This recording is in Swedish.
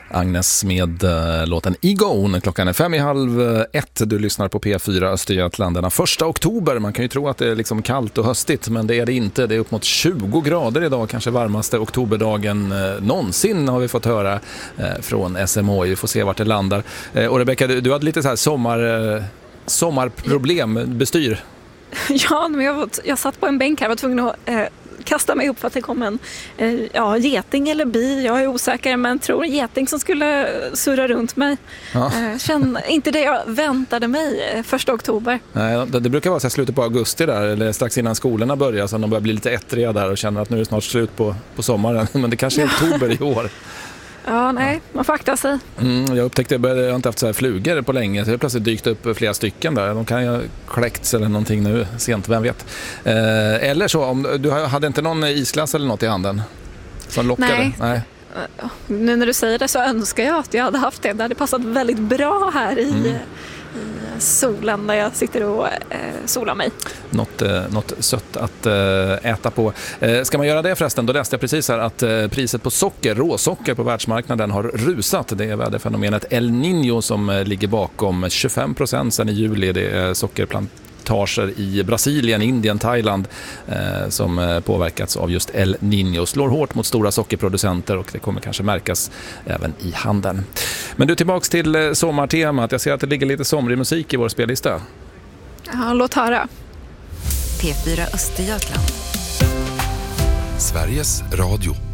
Agnes med låten Egon. Klockan är 5:30. Du lyssnar på P4 Östergötland denna 1 oktober. Man kan ju tro att det är liksom kallt och höstigt, men det är det inte. Det är upp mot 20 grader idag, kanske varmaste oktoberdagen någonsin har vi fått höra från SMHI. Vi får se vart det landar. Och Rebecka, du hade lite så här sommarproblem, bestyr. Ja, men jag satt på en bänk här och var tvungen att kasta mig upp för att det kom en geting eller bi. Jag är osäker, men tror en geting som skulle surra runt mig. Ja. Inte det jag väntade mig 1 oktober. Nej, det brukar vara så här slutet på augusti där, eller strax innan skolorna börjar, så de börjar bli lite ettriga där och känner att nu är det snart slut på sommaren. Men det kanske är oktober i år. Ja, nej, man får akta sig. Jag upptäckte att jag inte haft så här flugor på länge. Så det plötsligt dykt upp flera stycken där. De kan ju ha kläckts eller någonting nu sent, vem vet. Eller så, om du hade inte någon isglass eller något i handen som lockade? Nej. Nu när du säger det så önskar jag att jag hade haft det. Det hade passat väldigt bra här i solen där jag sitter och solar mig. Något sött att äta på. Ska man göra det förresten? Då läste jag precis här att priset på råsocker på världsmarknaden har rusat. Det är väderfenomenet El Niño som ligger bakom 25% sedan i juli. Det är sockerplantager i Brasilien, Indien, Thailand som påverkats av just El Niño. Slår hårt mot stora sockerproducenter och det kommer kanske märkas även i handeln. Men du, tillbaks till sommartemat. Jag ser att det ligger lite somrig musik i vår spellista. Ja, låt höra. P4 Östergötland. Sveriges Radio.